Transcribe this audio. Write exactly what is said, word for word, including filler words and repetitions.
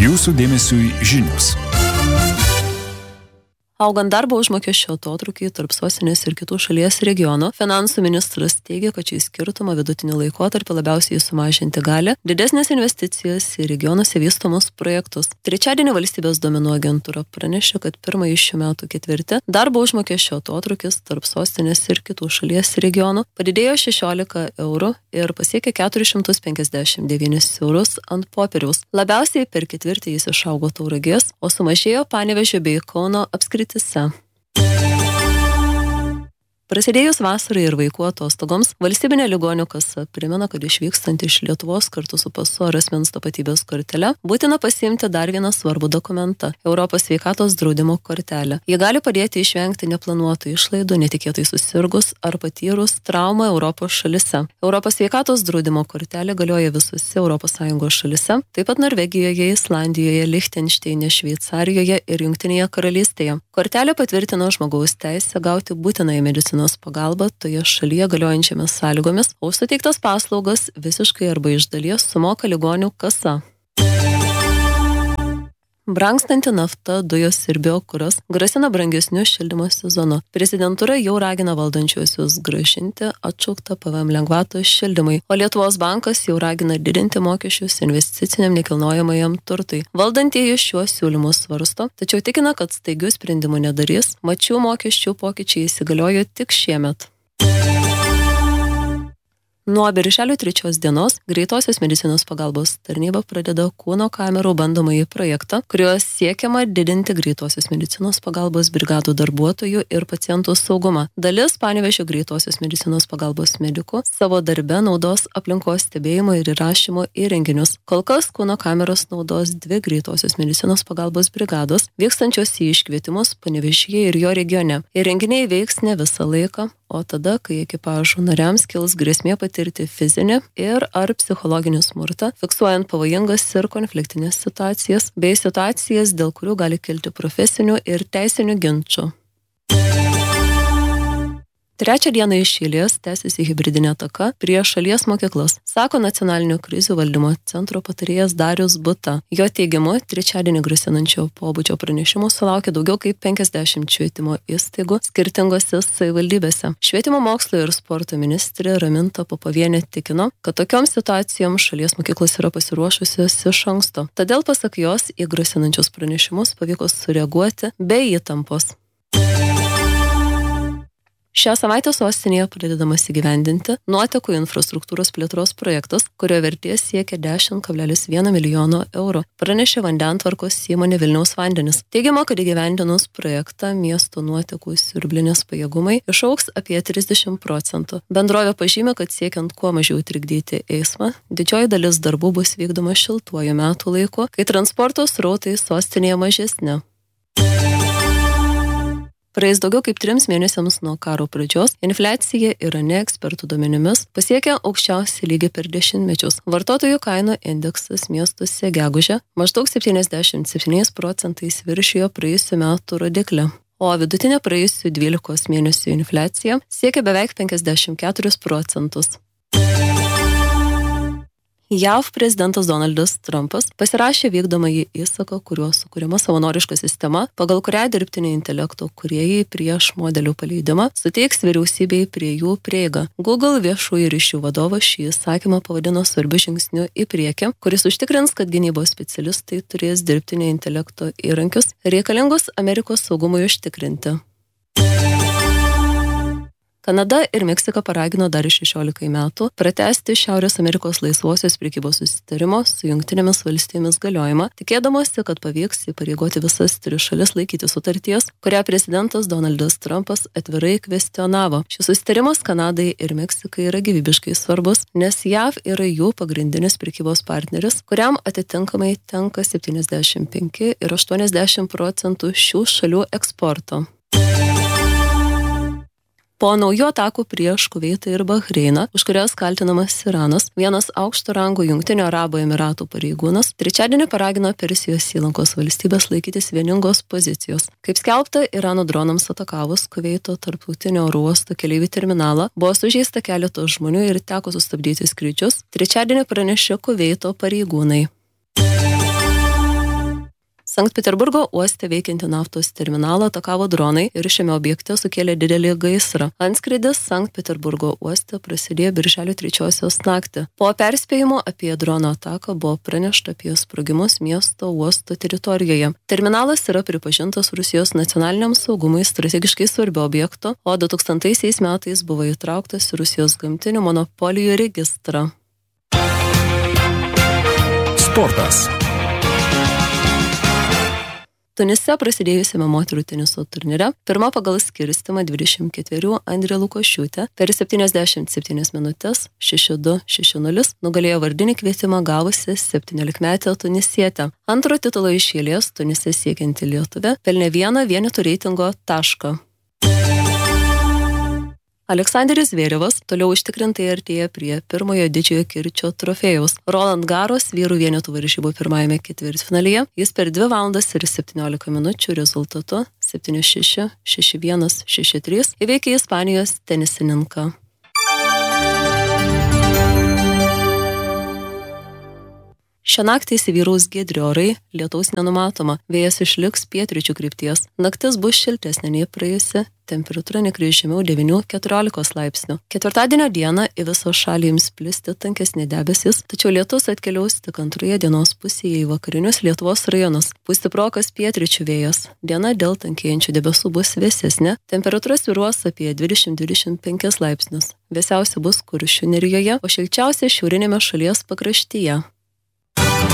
Jūsų dėmesiui žinios. Augant darbo užmokesčio atotrūkiui tarp sostinės ir kitų šalies regionų, finansų ministras teigia, kad šį skirtumą vidutiniu laikotarpiu labiausiai sumažinti gali didesnės investicijas į regionuose vystomus projektus. Trečiadienį valstybės duomenų agentūra pranešė, kad pirmąjį šių metų ketvirtį darbo užmokesčio atotrūkis tarp sostinės ir kitų šalies regionų padidėjo šešiolika eurų ir pasiekė keturis šimtus penkiasdešimt devynis eurus ant popieriaus. Labiausiai per ketvirtį jis išaugo Tauragės, o sumažėjo Panevėžio bei Kauno apskrityse. Prasidėjus vasarai ir vaikų atostogoms, valstybinė ligonių kasa primena, kad išvykstant iš Lietuvos kartu su pasu ar asmens tapatybės kortele būtina pasiimti dar vieną svarbų dokumentą – Europos sveikatos draudimo kortelę. Ji gali padėti išvengti neplanuotų išlaidų, netikėtai susirgus ar patyrus traumą Europos šalise. Europos sveikatos draudimo kortelė galioja visose Europos Sąjungos šalise, taip pat Norvegijoje, Islandijoje, Lichtenšteine, Šveicarijoje ir Jungtinėje karalystėje. Kortelė patvirtina žmogaus teisę gauti būtinąją medicinos pagalbą toje šalyje galiojančiamis sąlygomis, o suteiktas paslaugas visiškai arba iš dalies sumoka ligonių kasa. Brangstanti nafta, dujos ir biokuras grasina brangesniu šildymo sezonu. Prezidentūra jau ragina valdančiuosius grąžinti atšauktą P V M lengvatų šildymui, o Lietuvos bankas jau ragina didinti mokesčius investiciniam nekilnojamajam turtui. Valdantieji šiuos siūlymus svarsto, tačiau tikina, kad staigių sprendimų nedarys, mat šių mokesčių pokyčiai įsigaliojo tik šiemet. Nuo birželio trečios dienos greitosios medicinos pagalbos tarnyba pradeda kūno kamerų bandomąjį projektą, kuriuo siekiama didinti greitosios medicinos pagalbos brigadų darbuotojų ir pacientų saugumą. Dalis Panevėžio greitosios medicinos pagalbos medikų savo darbe naudos aplinkos stebėjimo ir įrašymo įrenginius. Kol kas kūno kameros naudos dvi greitosios medicinos pagalbos brigados, vykstančios į iškvietimus Panevėžyje ir jo regione. Įrenginiai veiks ne visą laiką, o tada, kai ekipažų nariams kils grėsmė patirti fizinį ir ar psichologinį smurtą, fiksuojant pavojingas ir konfliktinės situacijas, bei situacijas, dėl kurių gali kilti profesinių ir teisinių ginčų. Trečią dieną iš eilės tęsiasi hibridinė ataka prieš šalies mokyklas, sako Nacionalinio krizių valdymo centro patarėjas Darius Buta. Jo teigimu, trečiadienį grasinančio pobūdžio pranešimų sulaukė daugiau kaip penkiasdešimt švietimo įstaigų skirtingose savivaldybėse. Švietimo mokslo ir sporto ministrė Raminta Popovienė tikino, kad tokioms situacijoms šalies mokyklos yra pasiruošusios iš anksto. Todėl, pasak jos, į grasinančius pranešimus pavyko sureaguoti be įtampos. Šią savaitę sostinėje pradedamas įgyvendinti nuotekų infrastruktūros plėtros projektas, kurio vertė siekia dešimt kablelis vienas milijono eurų, pranešė vandentvarkos įmonė Vilniaus vandenys. Teigiama, kad įgyvendinus projektą miesto nuotekų siurblinės pajėgumai išaugs apie trisdešimt procentų. Bendrovė pažymė, kad siekiant kuo mažiau trikdyti eismą, didžioji dalis darbų bus vykdoma šiltuoju metų laiku, kai transporto srautai sostinėje mažesni. Praėjus daugiau kaip trims mėnesiams nuo karo pradžios, infliacija Irane ekspertų duomenimis pasiekė aukščiausią lygį per dešimtmečius. Vartotojų kainų indeksas miestuose gegužę maždaug septyniasdešimt septyniais procentais viršijo praėjusių metų rodiklį, o vidutinė praėjusių dvylikos mėnesių infliacija siekia beveik penkiasdešimt keturis procentus. J A V prezidentas Donaldas Trumpas pasirašė vykdomąjį įsaką, kuriuo sukuriama savanoriška sistema, pagal kurią dirbtinio intelekto kūrėjai prieš modelių paleidimą suteiks vyriausybei prie jų prieigą. Google viešųjų ryšių vadovas šį įsakymą pavadino svarbiu žingsniu į priekį, kuris užtikrins, kad gynybos specialistai turės dirbtinio intelekto įrankius reikalingus Amerikos saugumui užtikrinti. Kanada ir Meksika paragino dar šešiolikai metų pratęsti Šiaurės Amerikos laisvosios prekybos susitarimo su Jungtinėmis valstijomis galiojimą, tikėdamosi, kad pavyks įpareigoti visas tris šalis laikyti sutarties, kurią prezidentas Donaldas Trumpas atvirai kvestionavo. Šis susitarimas Kanadai ir Meksikai yra gyvybiškai svarbus, nes J A V yra jų pagrindinis prekybos partneris, kuriam atitinkamai tenka septyniasdešimt penki ir aštuoniasdešimt procentų šių šalių eksporto. Po naujų atakų prieš Kuveitą ir Bahreiną, už kurias kaltinamas Iranas, vienas aukšto rango Jungtinių Arabų Emiratų pareigūnas trečiadienį paragino Persijos įlankos valstybės laikytis vieningos pozicijos. Kaip skelbta, Irano dronams atakavus Kuveito tarptautinio oro uosto keleivių terminalą, buvo sužeista keletos žmonių ir teko sustabdyti skrydžius, trečiadienį pranešė Kuveito pareigūnai. Sankt Peterburgo uoste veikianti naftos terminalą atakavo dronai ir šiame objekte sukėlė didelį gaisrą. Antskrydis Sankt Peterburgo uoste prasidėjo birželio trečiosios naktį. Po perspėjimo apie drono ataką buvo pranešta apie sprogimus miesto uosto teritorijoje. Terminalas yra pripažintas Rusijos nacionaliniam saugumui strategiškai svarbiu objektu, o du tūkstantaisiais metais buvo įtrauktas į Rusijos gamtinių monopolijų registrą. Sportas. Tunise prasidėjusiame moterų teniso turnyre pirma pagal skirstimą dvidešimt ketverių Andrė Lukošiūtė per septyniasdešimt septynias minutės šeši du šeši nulis nugalėjo vardinį kvietimą gavusi septyniolikmetę tunisietę. Antro titulo iš eilės Tunise siekianti lietuvė pelnė vieną vienetų reitingo tašką. Aleksandras Zverevas toliau užtikrintai artėja prie pirmojo didžiojo kirčio trofėjaus. Roland Garros vyrų vienetų varžybų pirmajame ketvirtfinalyje jis per dvi valandas ir septyniolika minučių rezultatu septyni šeši, šeši vienas, šeši trys įveikė Ispanijos tenisininką. Šią naktį įsivyraus giedri orai, lietaus nenumatoma, vėjas išliks pietryčių krypties. Naktis bus šiltesnė nei praėjusi, temperatūra nekris žemiau devynių keturiolikos laipsnių. Ketvirtadienio dieną į visą šalį ims plisti tankesni debesys, tačiau lietus atkeliaus tik antroje dienos pusėje į vakarinius Lietuvos rajonus. Pūs stiprokas pietryčių vėjas. Diena dėl tankėjančių debesų bus vėsesnė, temperatūra svyruos apie dvidešimt dvidešimt penkis laipsnius. Vėsiausia bus Kuršių nerijoje, o šilčiausia šiaurinėme šalies pakraštyje.